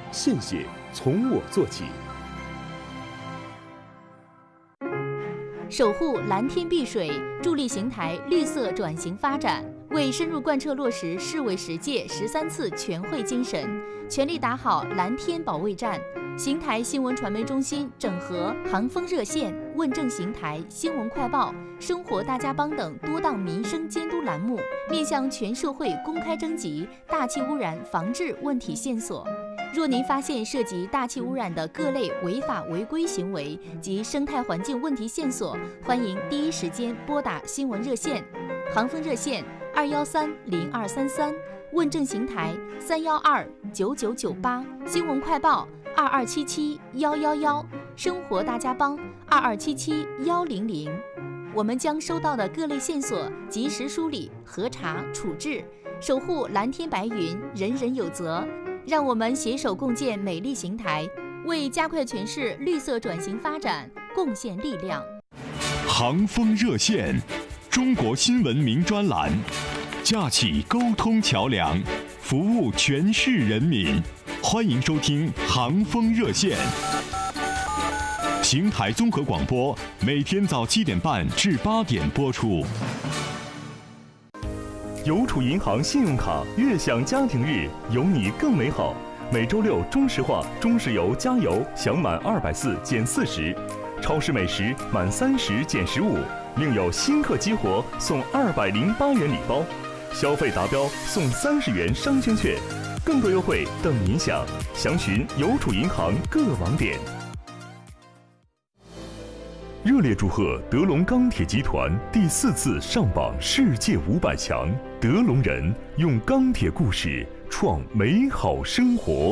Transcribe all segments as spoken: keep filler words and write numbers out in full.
献血从我做起。 守护蓝天碧水，助力邢台绿色转型发展，为深入贯彻落实市委十届十三次全会精神，全力打好蓝天保卫战。邢台新闻传媒中心整合航风热线、问政邢台、新闻快报、生活大家帮等多档民生监督栏目，面向全社会公开征集大气污染防治问题线索。若您发现涉及大气污染的各类违法违规行为及生态环境问题线索，欢迎第一时间拨打新闻热线，航风热线二幺三零二三三，问政邢台三幺二九九九八，新闻快报二二七七幺幺幺，生活大家帮二二七七幺零零。我们将收到的各类线索及时梳理、核查、处置，守护蓝天白云，人人有责。让我们携手共建美丽邢台，为加快全市绿色转型发展贡献力量。 航风热线，中国新闻名专栏，架起沟通桥梁，服务全市人民。欢迎收听航风热线。邢台综合广播每天早七点半至八点播出。 邮储银行信用卡悦享家庭日，有你更美好。每周六中石化、中石油加油享满二百四减四十，超市美食满三十减十五，另有新客激活送二百零八元礼包，消费达标送三十元商圈券，更多优惠等您享。详询邮储银行各网点。热烈祝贺德龙钢铁集团第四次上榜世界五百强，德龙人用钢铁故事创美好生活。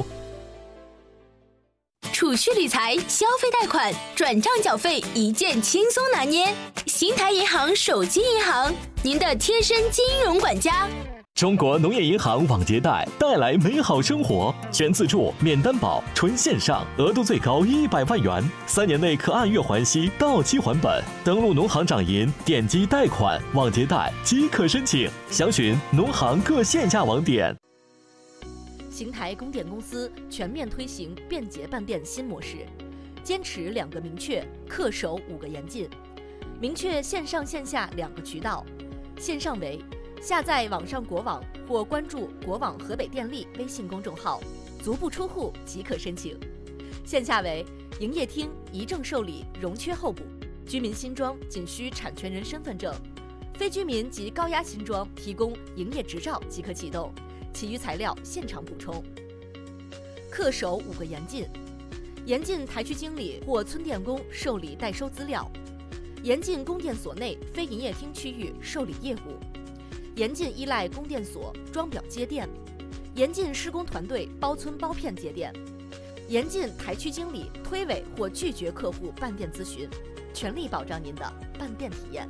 储蓄理财、消费贷款、转账缴费一键轻松拿捏。邢台银行手机银行，您的贴身金融管家。 中国农业银行网借贷带来美好生活，全自助、免担保、纯线上，额度最高一百万元，三年内可按月还息，到期还本。登录农行掌银，点击贷款、网借贷即可申请。详询农行各线下网点。 邢台供电公司全面推行便捷办电新模式，坚持两个明确，恪守五个严禁。明确线上线下两个渠道，线上为下载网上国网或关注国网河北电力微信公众号，足不出户即可申请。线下为营业厅一证受理容缺候补，居民新装仅需产权人身份证，非居民及高压新装提供营业执照即可启动，其余材料现场补充。恪守五个严禁，严禁台区经理或村电工受理代收资料，严禁供电所内非营业厅区域受理业务，严禁依赖供电所装表接电，严禁施工团队包村包片接电，严禁台区经理推诿或拒绝客户办电咨询，全力保障您的办电体验。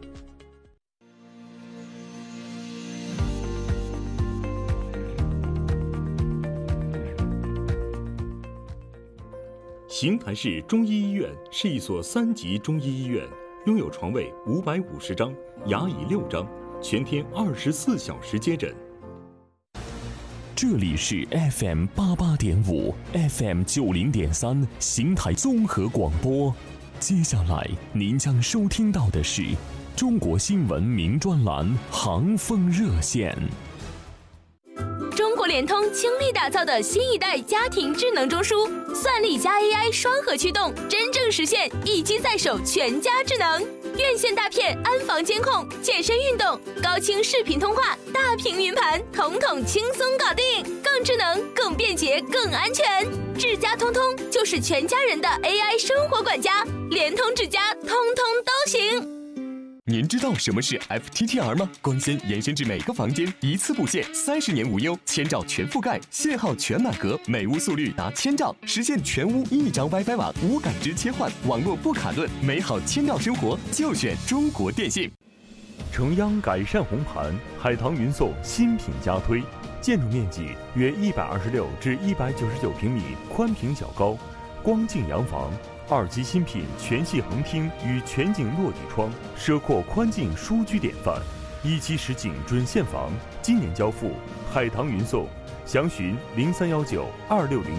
邢台市中医医院是一所三级中医医院，拥有床位五百五十张，牙椅六张，全天二十四小时接诊。 这里是 F M 八八点五 ，F M 九零点三，邢台综合广播。接下来您将收听到的是中国新闻名专栏航风热线。 中国联通倾力打造的新一代家庭智能中枢，算力加 A I 双核驱动，真正实现一机在手全家智能。院线大片安防监控、健身运动、高清视频通话、大屏云盘，统统轻松搞定，更智能、更便捷、更安全。智家通通就是全家人的 A I 生活管家，联通智家通通都行。 您知道什么是 F T T R 吗？光纤延伸至每个房间，一次布线，三十年无忧，千兆全覆盖，信号全满格，每屋速率达千兆，实现全屋一张 WiFi 网无感知切换，网络不卡顿，美好千兆生活就选中国电信。 城央改善红盘，海棠云颂新品加推，建筑面积约一百二十六至一百九十九平米，宽平较高，光净洋房。二级新品全系横厅与全景落地窗，奢阔宽净舒居典范。一期实景准现房，今年交付。海棠云颂，详询零三幺九二六零。